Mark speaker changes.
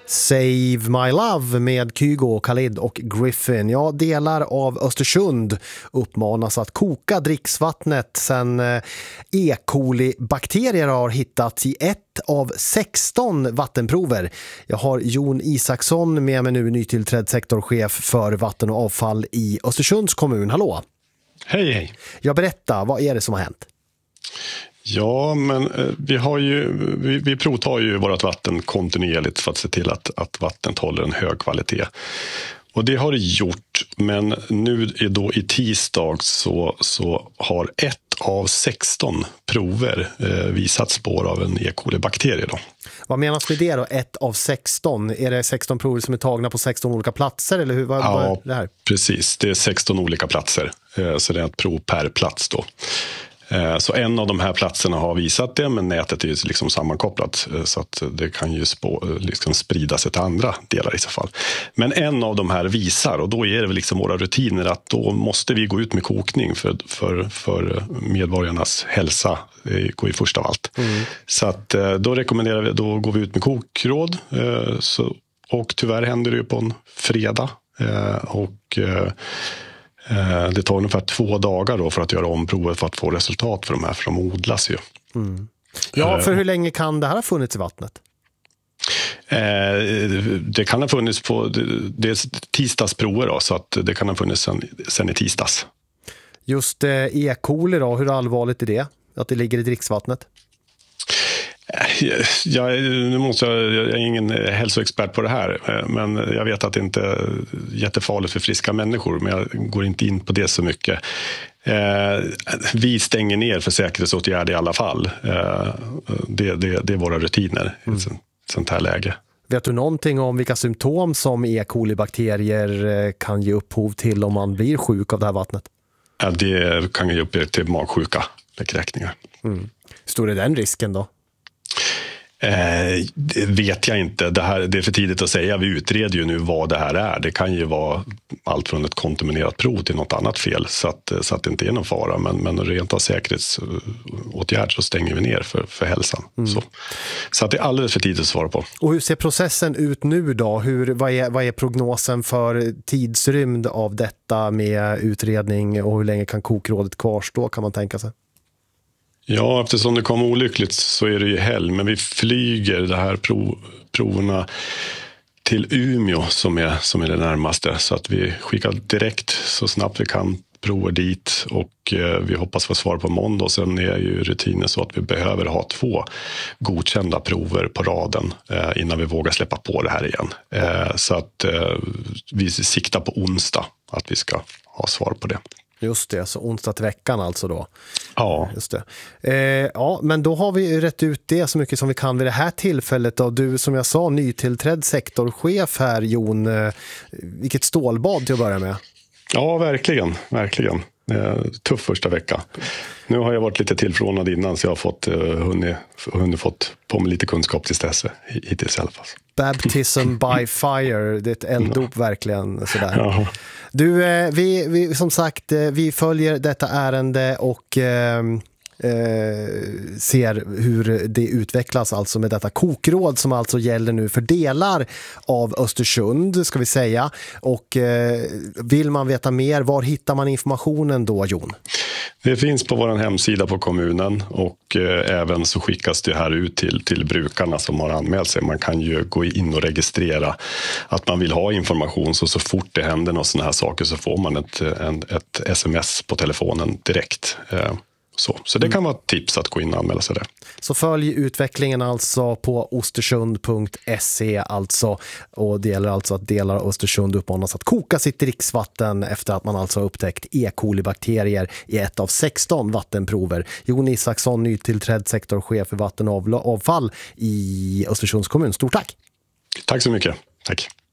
Speaker 1: Save My Love med Kygo, Khalid och Griffin. Ja, delar av Östersund uppmanas att koka dricksvattnet sen E. coli-bakterier har hittats i ett av 16 vattenprover. Jag har Jon Isaksson med mig nu, nytillträdd sektorchef för vatten och avfall i Östersunds kommun. Hallå!
Speaker 2: Hej, hej!
Speaker 1: Jag berättar, vad är det som har hänt?
Speaker 2: Ja, men vi provtar ju vårt vatten kontinuerligt för att se till att vattnet håller en hög kvalitet. Och det har det gjort, men nu då i tisdag så har ett av 16 prover visat spår av en E. coli-bakterie då.
Speaker 1: Vad menas med det då? Ett av 16? Är det 16 prover som är tagna på 16 olika platser? Eller vad är det här?
Speaker 2: Precis. Det är 16 olika platser. Så det är ett prov per plats då. Så en av de här platserna har visat det, men nätet är ju liksom sammankopplat så att det kan ju liksom sprida sig till andra delar i så fall. Men en av de här visar, och då är det väl liksom våra rutiner att då måste vi gå ut med kokning för medborgarnas hälsa, går i första av allt. Så att då rekommenderar vi, då går vi ut med kokråd, och tyvärr händer det ju på en fredag det tar ungefär 2 dagar då för att göra om provet för att få resultat för de här, för de odlas ju.
Speaker 1: Ja, för hur länge kan det här ha funnits i vattnet?
Speaker 2: Det kan ha funnits det är tisdagsprover då, så att det kan ha funnits sen i tisdags.
Speaker 1: Just E. coli då, hur allvarligt är det? Att det ligger i dricksvattnet?
Speaker 2: Jag är ingen hälsoexpert på det här, men jag vet att det inte är jättefarligt för friska människor, men jag går inte in på det så mycket. Vi stänger ner för säkerhetsåtgärder i alla fall. Det är våra rutiner i ett sånt här läge. Vet
Speaker 1: du någonting om vilka symptom som E. coli-bakterier kan ge upphov till om man blir sjuk av det här vattnet?
Speaker 2: Ja, det kan ge upphov till magsjuka, läkeräkningar.
Speaker 1: Stor är den risken då?
Speaker 2: Det vet jag inte. Det är för tidigt att säga. Vi utreder ju nu vad det här är. Det kan ju vara allt från ett kontaminerat prov till något annat fel, så att det inte är någon fara. Men rent av säkerhetsåtgärd så stänger vi ner för hälsan. Så att det är alldeles för tidigt att svara på. Och
Speaker 1: hur ser processen ut nu då? Vad är prognosen för tidsrymd av detta med utredning, och hur länge kan kokrådet kvarstå, kan man tänka sig?
Speaker 2: Ja, eftersom det kom olyckligt så är det ju helg, men vi flyger det här proverna till Umeå som är det närmaste, så att vi skickar direkt så snabbt vi kan prover dit, och vi hoppas få svar på måndag, och sen är ju rutinen så att vi behöver ha 2 godkända prover på raden innan vi vågar släppa på det här igen. Så att vi siktar på onsdag att vi ska ha svar på det.
Speaker 1: Just det, så onsdag till veckan alltså då.
Speaker 2: Ja.
Speaker 1: Just det. Ja, men då har vi rätt ut det så mycket som vi kan vid det här tillfället då. Du, som jag sa, nytillträdd sektorchef här, Jon. Vilket stålbad till att börja med. Ja, verkligen. Tuff första vecka. Nu har jag varit lite tillförordnad innan, så jag har fått fått på mig lite kunskap till dess hittills i alla fall. Baptism by fire, det är ett elddop verkligen sådär. Ja. Du, vi som sagt, vi följer detta ärende och ser hur det utvecklas, alltså med detta kokråd som alltså gäller nu för delar av Östersund, ska vi säga. Och vill man veta mer, var hittar man informationen då, Jon?
Speaker 2: Det finns på vår hemsida på kommunen, och även så skickas det här ut till brukarna som har anmält sig. Man kan ju gå in och registrera att man vill ha information, så fort det händer något sådana här saker så får man ett sms på telefonen direkt. Så det kan vara ett tips att gå in och anmäla sig där. Så följ utvecklingen alltså på ostersund.se alltså, och det gäller alltså att delar av Östersund uppmanas att koka sitt dricksvatten efter att man alltså har upptäckt E. coli-bakterier i ett av 16 vattenprover. Jon Isaksson, nytillträdd sektorchef för vatten och avfall i Östersunds kommun. Stort tack! Tack så mycket. Tack.